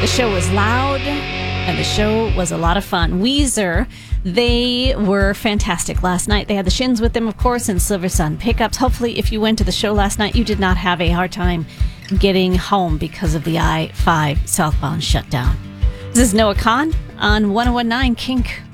The show was loud, and the show was a lot of fun. Weezer, they were fantastic last night. They had the Shins with them, of course, and Silver Sun Pickups. Hopefully, if you went to the show last night, you did not have a hard time getting home because of the I-5 southbound shutdown. This is Noah Kahn on 101.9 Kink.